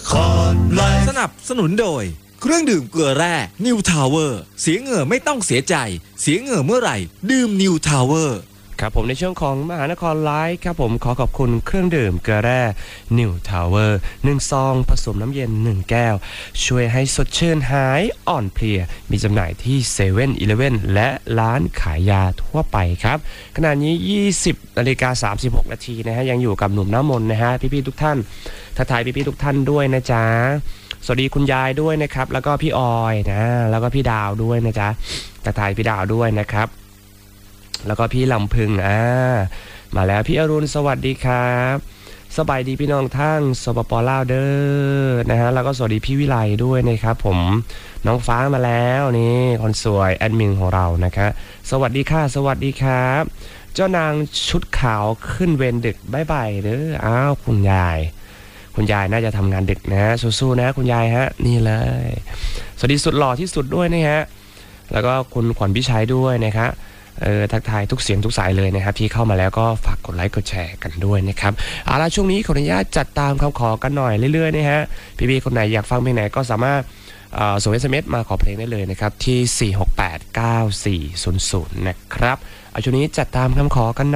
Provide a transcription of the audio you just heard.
สนับสนุนโดยเครื่องดื่มเกลือแร่ New Tower เสียเหงื่อไม่ต้องเสียใจเสียเหงื่อเมื่อไหร่ดื่ม New Tower ครับผมในช่วงของมหานครไลฟ์ครับผมขอขอบคุณเครื่องดื่มเกลือแร่ New Tower 1 ซองผสมน้ำเย็น 1 แก้วช่วยให้สดชื่นหายอ่อนเพลียมีจำหน่ายที่เซเว่นอีเลฟเว่นและร้านขายยาทั่วไปครับขณะนี้ 20:36 นาทีนะฮะยังอยู่กับหนุ่มน้ำมนต์นะฮะพี่ๆทุกท่านทักทายพี่ๆทุกท่านด้วยนะจ๊ะสวัสดีคุณยายด้วยนะครับแล้วก็พี่ออยนะแล้วก็พี่ดาวด้วยนะจ๊ะทักทายพี่ดาวด้วยนะครับแล้วก็พี่ลำพึงมาแล้วพี่อรุณสวัสดีครับสบายดีพี่น้องทั้งสปป.ลาวเด้อนะฮะแล้วก็สวัสดีพี่วิไลด้วยนะครับผมน้องฟ้ามาแล้วนี่คนสวยแอดมินของเรานะครับสวัสดีค่ะสวัสดีครับเจ้านางชุดขาวขึ้นเวรดึกบ๊ายบายเด้ออ้าวคุณยายน่าจะทำงานดึกนะสู้ๆนะคุณยายฮะนี่เลยสวัสดีสุดหล่อที่สุดด้วยนะฮะแล้วก็คุณขวัญพิชัยด้วยนะครับทักทายทุกเสียงทุกสายเลยนะครับที่เข้ามาแล้วก็ฝากกดไลค์กดแชร์กันด้วยนะครับเอาล่ะช่วงนี้ขออนุญาตจัดตามคำขอกันหน่อยเรื่อยๆนะฮะพี่ๆคนไหนอยากฟังเพลงไหนก็สามารถส่ง SMS มาขอเพลงได้เลยนะครับที่4689400นะครับเอาช่วงนี้จัดตามคำขอกันหน่อย